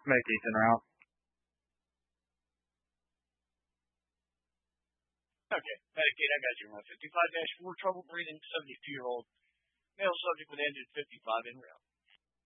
Make Ethan route. Okay, Medicaid, I got you. 55-4, trouble breathing, 72-year-old male subject with engine 55 en route.